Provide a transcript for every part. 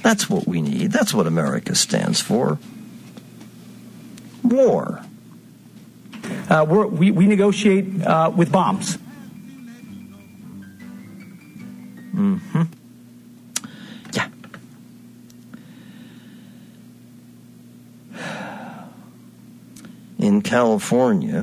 That's what we need. That's what America stands for. War. We negotiate with bombs. Mm-hmm. Yeah. In California,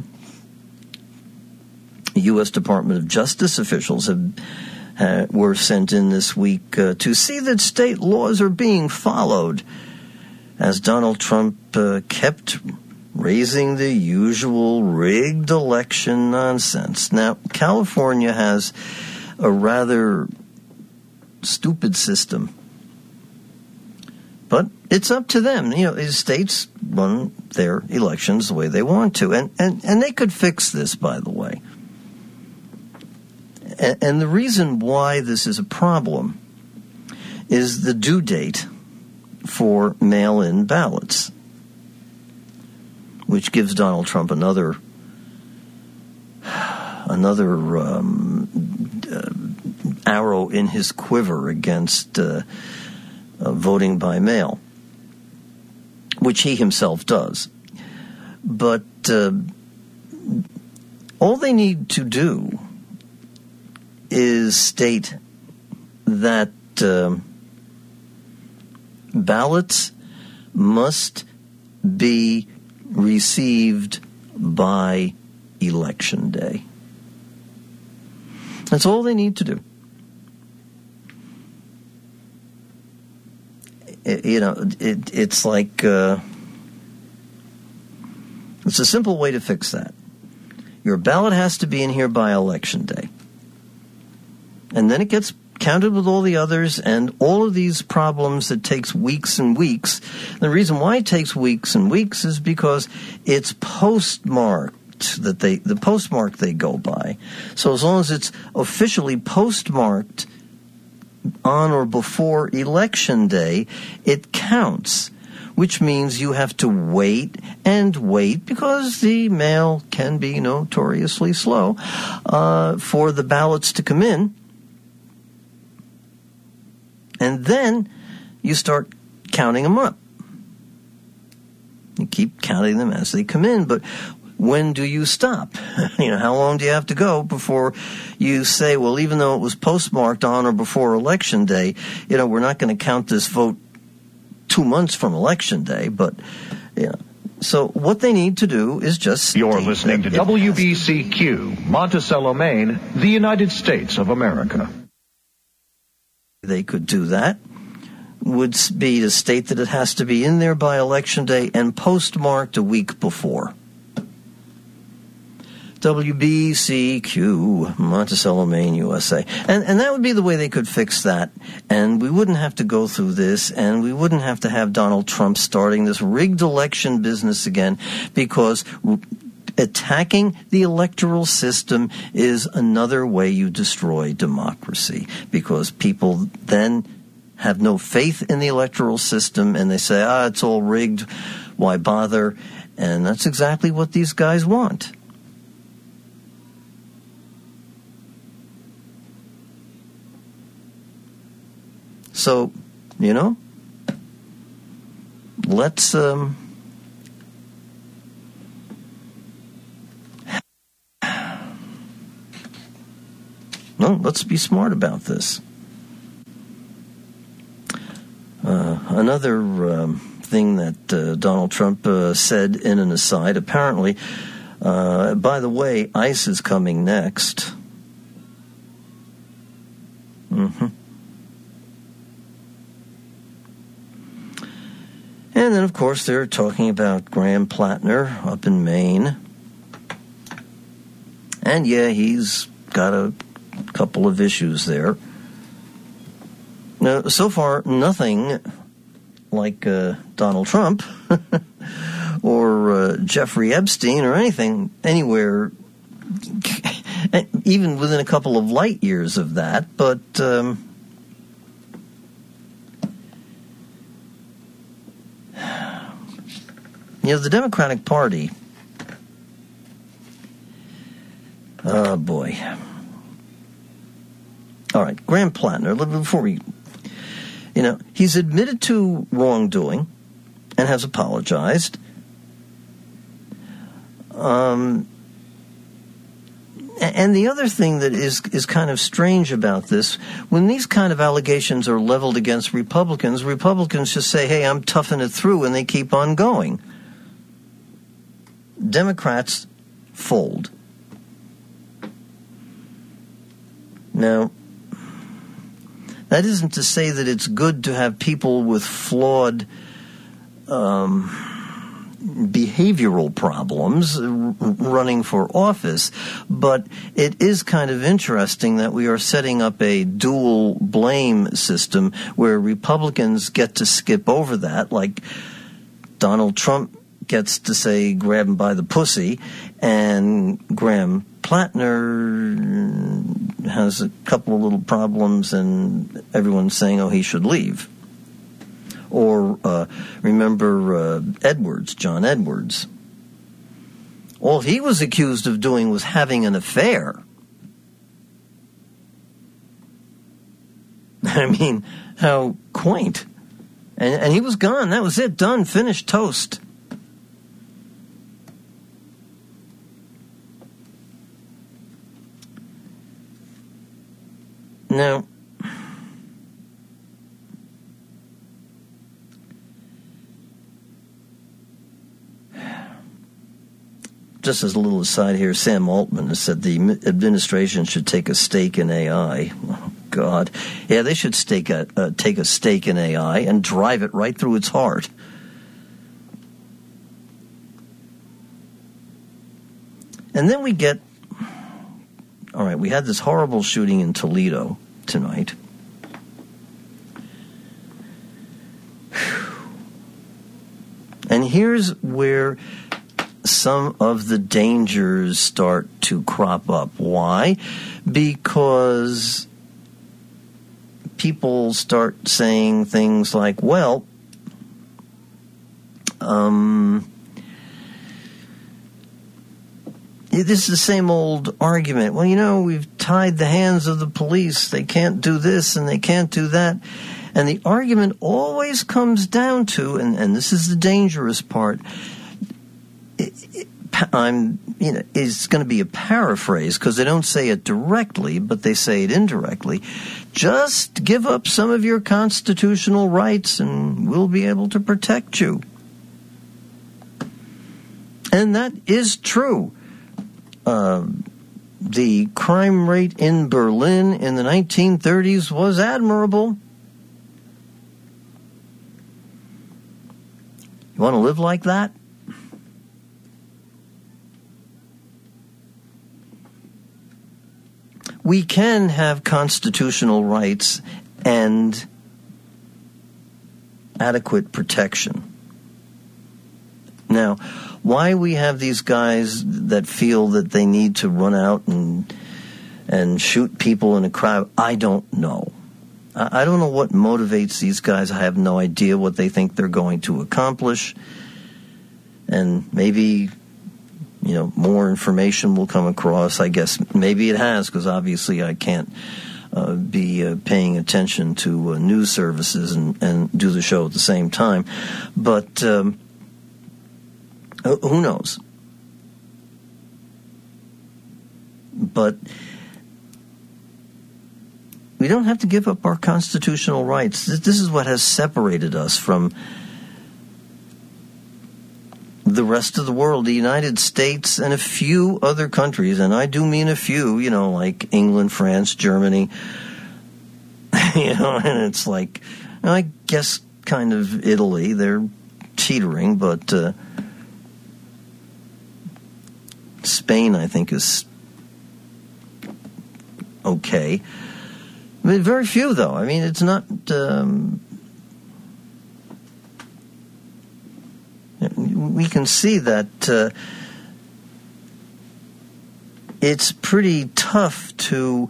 U.S. Department of Justice officials were sent in this week to see that state laws are being followed, as Donald Trump kept raising the usual rigged election nonsense. Now, California has a rather stupid system, but it's up to them. States run their elections the way they want to, and they could fix this, by the way. And the reason why this is a problem is the due date for mail-in ballots, which gives Donald Trump another arrow in his quiver against voting by mail, which he himself does. But all they need to do is state that ballots must be received by Election Day. That's all they need to do. It's like it's a simple way to fix that. Your ballot has to be in here by Election Day. And then it gets counted with all the others, and all of these problems that takes weeks and weeks. The reason why it takes weeks and weeks is because it's postmarked, the postmark they go by. So as long as it's officially postmarked on or before Election Day, it counts, which means you have to wait and wait, because the mail can be notoriously slow, for the ballots to come in. And then you start counting them up. You keep counting them as they come in, but when do you stop? How long do you have to go before you say, well, even though it was postmarked on or before Election Day, we're not going to count this vote 2 months from Election Day, but, So what they need to do is just... You're listening to WBCQ, Monticello, Maine, the United States of America. They could do that, would be to state that it has to be in there by Election Day and postmarked a week before. WBCQ, Monticello, Maine, USA. And that would be the way they could fix that. And we wouldn't have to go through this, and we wouldn't have to have Donald Trump starting this rigged election business again, because attacking the electoral system is another way you destroy democracy, because people then have no faith in the electoral system, and they say, it's all rigged, why bother? And that's exactly what these guys want. So, let's let's be smart about this. Another thing that Donald Trump said in an aside, apparently, by the way, ICE is coming next. Mm-hmm. And then, of course, they're talking about Graham Plattner up in Maine. And, yeah, he's got a couple of issues there. Now, so far, nothing like Donald Trump or Jeffrey Epstein or anything anywhere, even within a couple of light years of that. But the Democratic Party, oh boy. All right, Graham Plattner, before we... He's admitted to wrongdoing and has apologized. And the other thing that is kind of strange about this, when these kind of allegations are leveled against Republicans just say, hey, I'm toughing it through, and they keep on going. Democrats fold. Now, that isn't to say that it's good to have people with flawed behavioral problems running for office, but it is kind of interesting that we are setting up a dual blame system where Republicans get to skip over that, like Donald Trump gets to say grab him by the pussy, and Graham Plattner has a couple of little problems and everyone's saying, oh, he should leave. Or remember John Edwards. All he was accused of doing was having an affair. I mean, how quaint. And he was gone. That was it. Done. Finished. Toast. Now, just as a little aside here, Sam Altman has said the administration should take a stake in AI. Oh, God. Yeah, they should take a stake in AI and drive it right through its heart. And then we get... All right, we had this horrible shooting in Toledo tonight. And here's where some of the dangers start to crop up. Why? Because people start saying things like, well, this is the same old argument. Well, we've tied the hands of the police. They can't do this and they can't do that. And the argument always comes down to, and this is the dangerous part, it's going to be a paraphrase because they don't say it directly, but they say it indirectly. Just give up some of your constitutional rights and we'll be able to protect you. And that is true. The crime rate in Berlin in the 1930s was admirable. You want to live like that? We can have constitutional rights and adequate protection. Now, why we have these guys that feel that they need to run out and shoot people in a crowd, I don't know. I don't know what motivates these guys. I have no idea what they think they're going to accomplish. And maybe, more information will come across. I guess maybe it has, because obviously I can't be paying attention to news services and do the show at the same time. But who knows? But we don't have to give up our constitutional rights. This is what has separated us from the rest of the world, the United States and a few other countries, and I do mean a few, like England, France, Germany, and it's like, I guess kind of Italy, they're teetering, but Spain, I think, is okay. Very few, though. I mean, it's not... we can see that it's pretty tough to...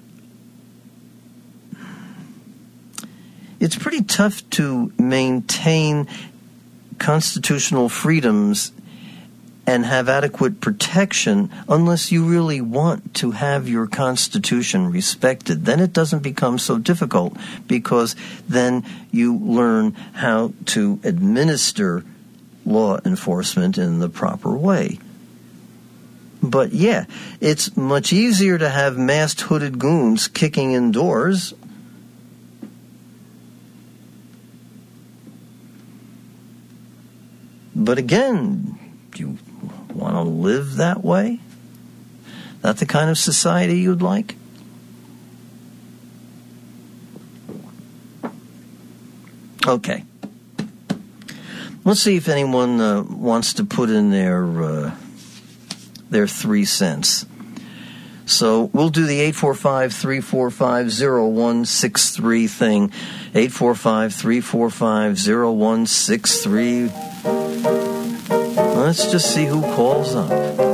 It's pretty tough to maintain constitutional freedoms and have adequate protection unless you really want to have your Constitution respected. Then it doesn't become so difficult, because then you learn how to administer law enforcement in the proper way. But yeah, it's much easier to have masked hooded goons kicking in doors. But again, do you want to live that way? That the kind of society you'd like? Okay. Let's see if anyone wants to put in their 3 cents. So we'll do the 845-345-0163 thing. 845-345-0163. Let's just see who calls up.